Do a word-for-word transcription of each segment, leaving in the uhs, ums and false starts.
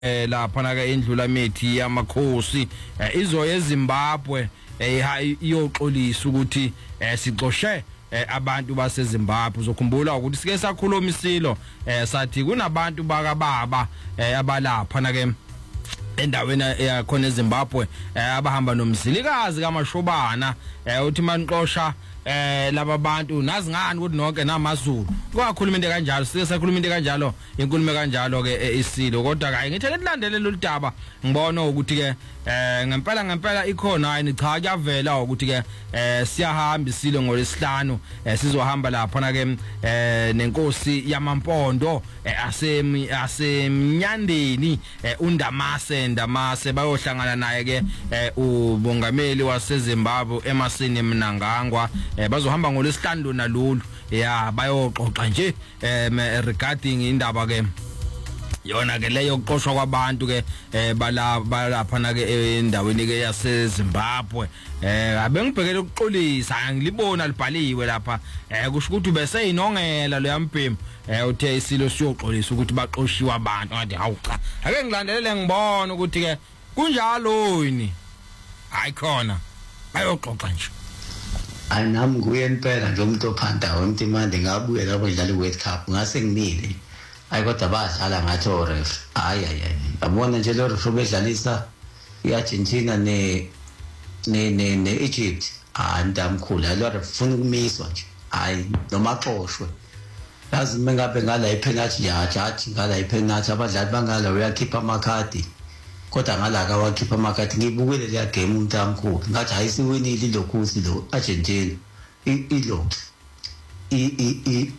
eh lapha na ke indlula methi yamakhosi izoya eZimbabwe iyoxolisa ukuthi sicoshe abantu base Zimbabwe. Uzokhumbula ukuthi sike sakhuluma isilo sathi kunabantu bakababa abalapha na ke endaweni yakhona eZimbabwe abahamba nomzilikazi kaMashobana uthi manqosha eh laba bantu nazi ngani ukuthi nonke namaZulu kwakhuluma into kanjalo sike sakhuluma into kanjalo inkulumo kanjalo ke isilo kodwa hayi ngithe lilandelela uludaba ngibona ukuthi ke eh ngempela ngempela ikhona ayini cha kuyavela ukuthi ke eh siyahamba isilo ngolesihlanu sizohamba lapha na ke eh nenkosi yamampondo asemi asemnyandeni uNdamase Ndamase bayohlangana naye ke ubongameli waseZimbabwe emasini Mnangagwa bazohamba ngolesihlanu nalolu ya bayoxoxa nje regarding indaba ke yona ke leyo ukuqoshwa kwabantu ke bala balapha na ke endaweni ke yase Zimbabwe eh abengibhekele ukuxolisa ngilibona libhaliwe lapha kusho ukuthi bese inongela lo yambhemu uthe isilo siyoxolisa ukuthi baxoshiwe abantu ngathi hawu cha ake ngilandelele ngibona ukuthi ke kunjalo yini hayi khona bayoxoxa nje anami nguye impela nje umuntu ophanda wemtimande ngabuye lapho idlala iWorld Cup ngase nginile ayi kodwa badlala ngathi oref hayi hayi yabona nje lo ref bedlalisa iArgentina ne ne ne neEgypt ah ndamkhulu lo ref ufuna ukumiswa nje hayi noma xoshwe yazi mengabe ngala ipenalty ya judge ngala ipenalty abadlali bangala uyakhipha amakhadi kodwa ngala ka wakhipha amakhadi ngibukile le game umntamkhulu ngathi hayi siwinile lokhusi lo Argentina ilo i i i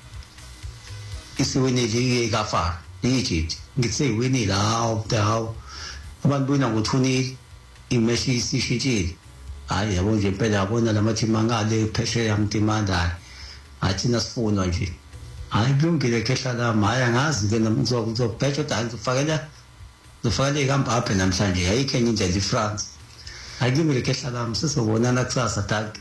isiwinile ikafara iEgypt ngithe iwinile hawo dawo abantu bona ngothunile imesh isishitshile hayi yabo nje impela yabona lamathima angale phesheya yamtimanda athina sifunwa nje hayi kulungile khehla lami hayi angazi ke ngizobheja dance ufakela ufakela iKaMbappe namhlanje ayikho enye indlela iFrance hayi kulungile khehla lami sizobonana kusasa tag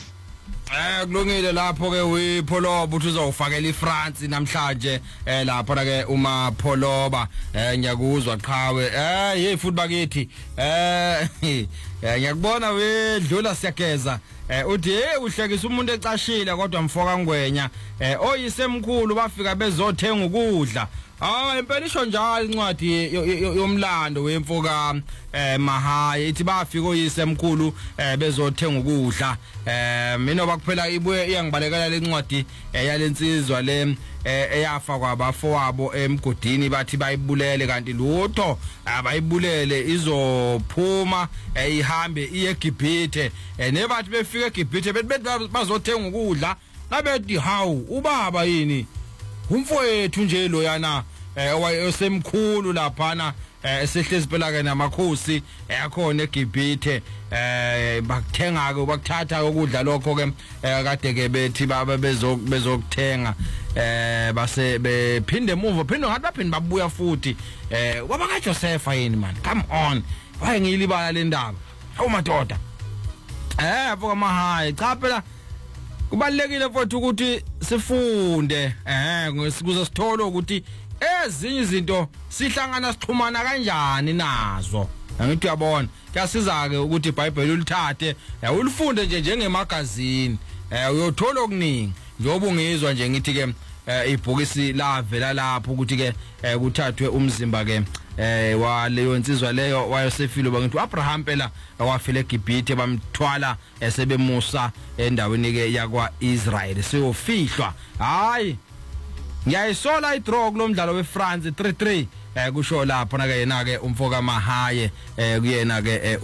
eh kulungile lapho ke uPholoba uthi uzofakela iFrance namhlanje eh lapho na ke uma Pholoba eh ngiyakuzwa qhawe eh hey futhi bakithi eh ngiyakubona wedlula siyageza eh uthi hey uhlekisa umuntu ecashile kodwa mfoka ngwenya eh oyisemkhulu bafika bezothenga ukudla ah impela isho njalo incwadi yomlando wemfoka eh Mahaya ithi bafika oyisemkhulu eh bezothenga ukudla eh mina bakuphela ibuye iyangibalekela lencwadi yalensizwa le eyafa kwabafowabo emgodini bathi bayibulele kanti lutho abayibulele izophuma ihambe iye eGibhithe nebathi befika eGibhithe bethi bazothenga ukudla nabethi hawu ubaba yini umfowethu nje lo yana owayesemkhulu laphana esehlezi phela ke namakhosi eyakhona eGibhithe eh bakuthenga ke bakuthatha ukudla lokho ke kade ke bethi baba bezokuthenga eh base bephinde emuva phinde ngathi baphinde babuya futhi eh kwaba ka Joseph yini man come on waye ngilibala le ndaba awu madoda eh foka Mahaya cha phela kubalekile futhi ukuthi sifunde eh ngikuze sithole ukuthi ezinye izinto sihlangana sixhumana kanjani nazo ngithi uyabona kuyasiza ke ukuthi iBhayibheli ulithathe ulifunde nje njengemagazini uyothola okuningi njengoba ungizwa nje ngithi ke ibhokisi lavela lapho ukuthi ke kuthathwe umzimba ke eh waleyo insizwa leyo wayosefilo bangithi uAbraham phela wafela eGibhithe bamthwala esebemusa endaweni ke yakwa Israel seyofihlwa hayi ngiyayisola idraw kulomdlalo weFrance three three eh kusho lapho na ke yena ke umfoka Mahaya eh kuyena ke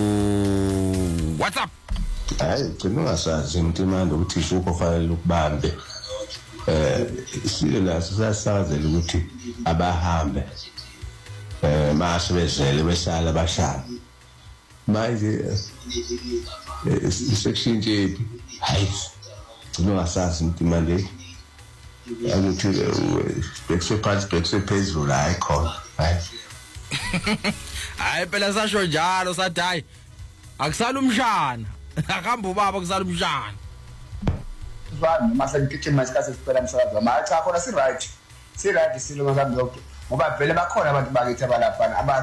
u what's up hayi gcina ungasazi umtimando ukuthi isukho fanele ukubambe eh isilo laso sasazela ukuthi abahambe eh masebezele besala bashaya manje isection nje hayi gcina ungasazi umtimando ukuthi experience experience phezulu la icon hayi hayi phela sasho njalo sathi hayi akusala umshana akahamba ubaba kusala umshana manje mase ngikithe masikase siphela umsakazo manje cha khona si right si right silo makambe ngoba vele bakhona abantu bakithi abalaphana